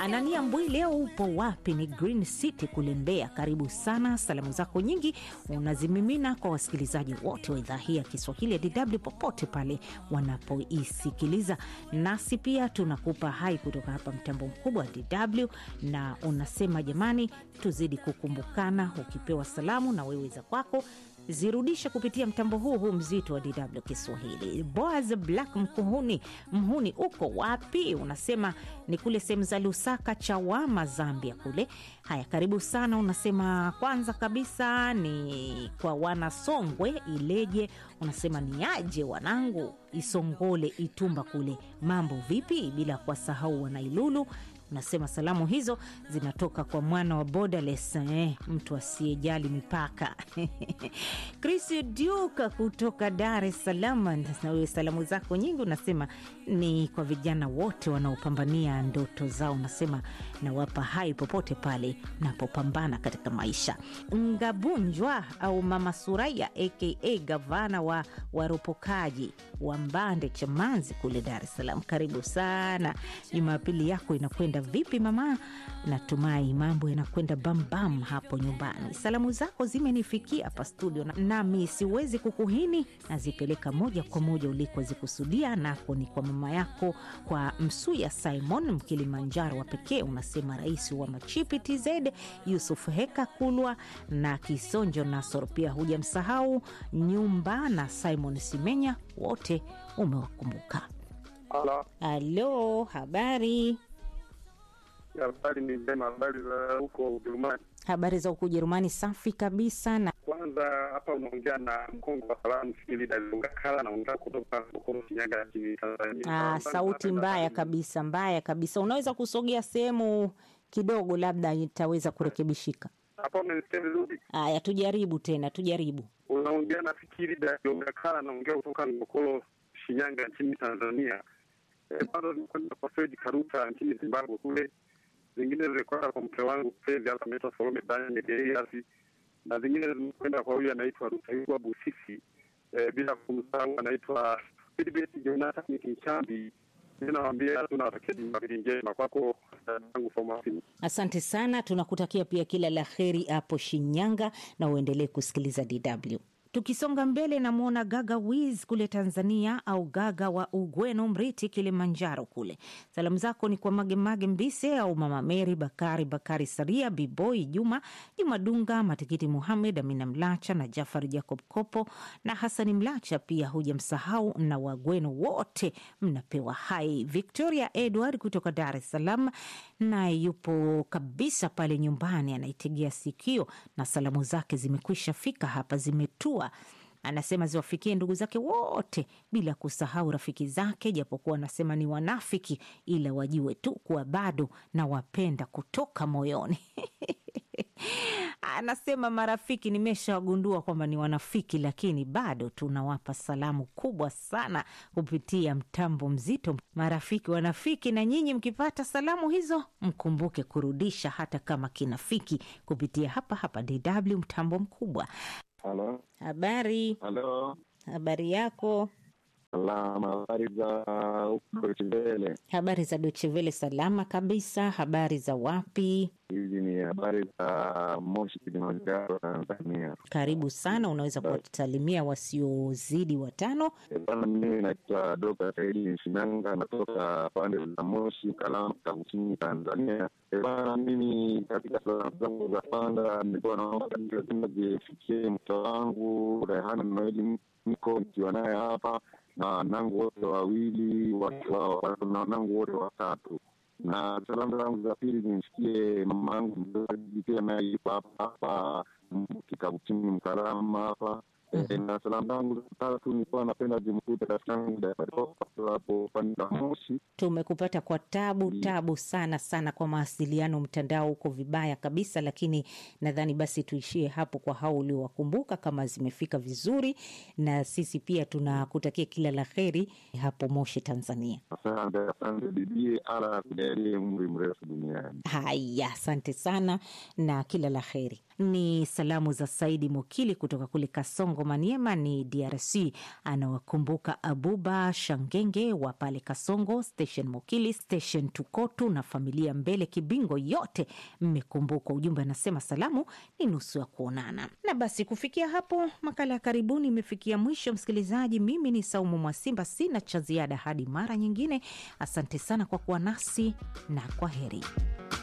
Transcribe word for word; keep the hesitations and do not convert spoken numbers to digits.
Anania Mbui, leo upo wapi? Ni Green City kule Mbeya. Karibu sana. Salamu zako nyingi unazimimina kwa wasikilizaji wote wa idhaa hii ya Kiswahili ya D W popote pale wanapoisikiliza. Nasi pia tunakupa hai kutoka hapa mtambo mkubwa wa D W, na unasema jamani, tuzidi kukumbukana. Ukipewa salamu na wewe za kwako zirudisha kupitia mtambo huu huu mzito wa D W Kiswahili. Boaz Black Mkuhuni, Mhuni, uko wapi? Unasema ni kule sehemu za Lusaka, Chawama, Zambia kule. Haya, karibu sana. Unasema kwanza kabisa ni kwa wana Songwe Ileje. Unasema ni aje wanangu Isongole Itumba kule, mambo vipi? Bila kuwasahau wana Ilulu. Unasema salamu hizo zinatoka kwa mwana wa borderless, eh, mtu asiyejali mipaka. Chris Duka kutoka Dar es Salaam, na wewe salamu zako nyingi unasema ni kwa vijana wote wanaopambania ndoto zao. Unasema na wapa hai popote pale napopambana katika maisha. Ngabunjwa au Mama Suraya aka gavana wa waropokaji wa Mbande Chamanzi kule Dar es Salaam, karibu sana. Jumapili yako inakwenda vipi mama? Natumai mambo yanakwenda bam bam hapo nyumbani. Salamu zako zimenifikia hapa studio, nami siwezi kukuhini, nazipeleka moja kwa moja uliko zikusudia. Nako ni kwa mama yako, kwa Msuya Simon Mkilimanjaro wa pekee. Unasema rais wa Machipi T Z Yusuf Heka Kulwa na Kisonjo Nasor, pia hujamsahau Nyumba na Simon Simenya, wote umewakumbuka. Halo. Halo, habari? Habari ni njema. Habari za huko Ujerumani? Habari za huko Ujerumani safi kabisa. Na kwanza hapa unaongea na Mkongo wa Salamu Fikiri Dalunga Kala, na unataka kutoka huko Shinyanga nchini Tanzania. Ah, sauti mbaya kabisa, mbaya kabisa. Unaweza kusogea sehemu kidogo, labda itaweza kurekebishika. Hapo unanisikia vizuri? Haya, tujaribu tena, tujaribu. Unaongea na Fikiri Dalunga Kala, na unaongea kutoka Ngokolo Shinyanga nchini Tanzania. Eh, bado nilikwenda kwa Fred Karuta nchini Zimbabwe kule. Zingine zilikwenda kwa mke wangu Fred hapa anaitwa Salome Daniel Elias, na zingine zilikwenda kwa huyu anaitwa Rutaiwa Busisi, eh, bila kumsahau anaitwa Philibert Jonathan Kinchambi. Ninawaambia tunawatakia Jumapili njema kwako tangu Somafini. Asante sana, tunakutakia pia kila la kheri hapo Shinyanga, na uendelee kusikiliza D W. Tukisonga mbele, na muona Gaga Wiz kule Tanzania, au Gaga wa Ugweno Mriti Kilimanjaro kule. Salamu zako ni kwa Mage Mage Mbise au Mama Mary Bakari Bakari Saria, Biboi Juma Juma Dunga, Matikiti Muhammad, Amina Mlacha na Jafari Jacob Kopo na Hasani Mlacha, pia hujamsahau na Wagweno wote mnapewa hai. Victoria Edward kutoka Dar es Salaam, na yupo kabisa pale nyumbani anaitegea sikio, na salamu zake zimekwisha fika hapa, zimetua. Anasema ziwafikie ndugu zake wote bila kusahau rafiki zake, japokuwa anasema ni wanafiki, ila wajue tu kuwa bado na wapenda kutoka moyoni. Anasema marafiki nimeshawagundua kwamba ni wanafiki, lakini bado tunawapa salamu kubwa sana kupitia mtambo mzito. Marafiki wanafiki, na nyinyi mkipata salamu hizo mkumbuke kurudisha hata kama kinafiki kupitia hapa hapa D W mtambo mkubwa. Halo. Habari? Halo. Habari yako? Salama. Habari za Deutsche Welle? Habari za Deutsche Welle salama kabisa. Habari za wapi? Hizi ni habari za Moshi Kilimanjaro, Tanzania. Karibu sana, unaweza kuwasalimia wasiozidi watano. Bwana, mimi naitwa Doka Saidi Shinyanga, natoka pande za Moshi, Kalama, Kusini, Tanzania. Bwana, mimi katika salamu zangu za kwanza nilikuwa naomba lazima zifikie mke wangu Rehana Noeli, niko nikiwa naye hapa, na nangu wote wawili, watu na nangu wote watatu. Na salamu zangu za pili nimsikie mama yangu mzazi pia naye hapa hapa Kikabutini Mkarama hapa. E, na salamu zangu za tatu nilikuwa napenda jimkute rafiki yangu hapo pande Moshi. Tumekupata kwa tabu tabu sana sana, kwa mawasiliano mtandao uko vibaya kabisa, lakini nadhani basi tuishie hapo kwa hao uliowakumbuka kama zimefika vizuri, na sisi pia tunakutakia kila la kheri hapo Moshi, Tanzania. Asante, asante bibi, ala kujalie umri mrefu duniani. Haya, asante sana na kila la kheri. Ni salamu za Saidi Mokili kutoka kule Kasongo, Maniema ni D R C. Anawakumbuka Abuba Shangenge wa pale Kasongo, Station Mokili, Station Tukotu na familia Mbele Kibingo, yote mmekumbukwa. Ujumbe anasema salamu ni nusu ya kuonana. Na basi kufikia hapo makala ya karibuni imefikia mwisho, msikilizaji. Mimi ni Saumu Mwasimba, sina cha ziada hadi mara nyingine. Asante sana kwa kuwa nasi na kwa heri.